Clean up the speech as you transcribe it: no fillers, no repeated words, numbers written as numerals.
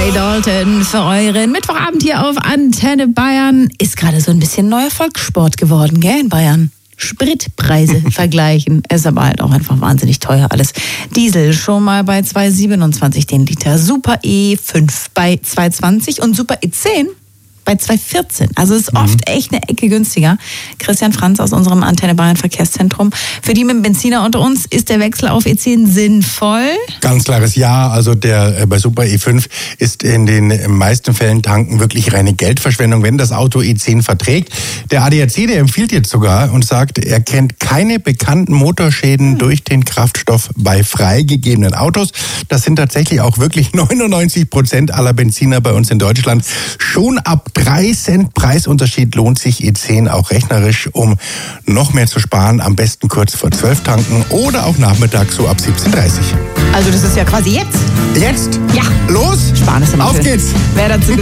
Ray Dalton für euren Mittwochabend hier auf Antenne Bayern. Ist gerade so ein bisschen neuer Volkssport geworden, gell, in Bayern. Spritpreise vergleichen. Ist aber halt auch einfach wahnsinnig teuer alles. Diesel schon mal bei 2,27 den Liter. Super E5 bei 2,20 und Super E10 bei 2,14. Also ist oft echt eine Ecke günstiger. Christian Franz aus unserem Antenne Bayern Verkehrszentrum. Für die mit dem Benziner unter uns ist der Wechsel auf E10 sinnvoll? Ganz klares Ja. Also der bei Super E5 ist in den meisten Fällen tanken wirklich reine Geldverschwendung, wenn das Auto E10 verträgt. Der ADAC, der empfiehlt jetzt sogar und sagt, er kennt keine bekannten Motorschäden durch den Kraftstoff bei freigegebenen Autos. Das sind tatsächlich auch wirklich 99% aller Benziner bei uns in Deutschland. Schon ab 3 Cent Preisunterschied lohnt sich E10 auch rechnerisch, um noch mehr zu sparen. Am besten kurz vor 12 tanken oder auch nachmittags so ab 17:30 Uhr. Also das ist ja quasi jetzt. Jetzt? Ja. Los? Sparen ist immer Auf schön. geht's. Wer dazu